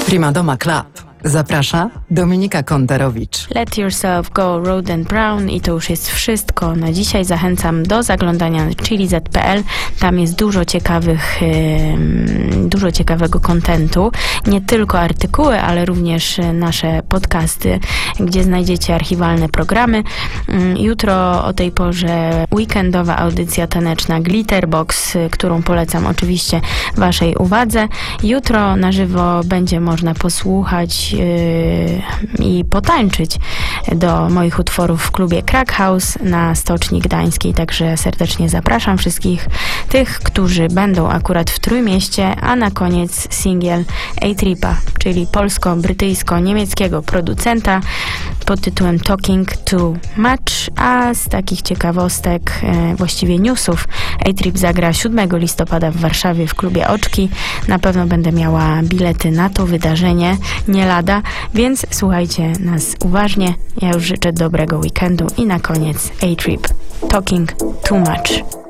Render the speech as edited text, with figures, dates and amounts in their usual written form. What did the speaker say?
Primadoma Club. Zaprasza Dominika Kontarowicz. Let Yourself Go, Roden Brown i to już jest wszystko na dzisiaj. Zachęcam do zaglądania na chiliz.pl. Tam jest dużo ciekawego kontentu. Nie tylko artykuły, ale również nasze podcasty, gdzie znajdziecie archiwalne programy. Jutro o tej porze weekendowa audycja taneczna Glitterbox, którą polecam oczywiście waszej uwadze. Jutro na żywo będzie można posłuchać i potańczyć do moich utworów w klubie Crack House na Stoczni Gdańskiej, także serdecznie zapraszam wszystkich tych, którzy będą akurat w Trójmieście, a na koniec singiel A-Tripa, czyli polsko-brytyjsko-niemieckiego producenta pod tytułem Talking Too Much, a z takich ciekawostek, właściwie newsów, A-Trip zagra 7 listopada w Warszawie w klubie Oczki. Na pewno będę miała bilety na to wydarzenie, nie lada, więc słuchajcie nas uważnie. Ja już życzę dobrego weekendu i na koniec A-Trip, Talking Too Much.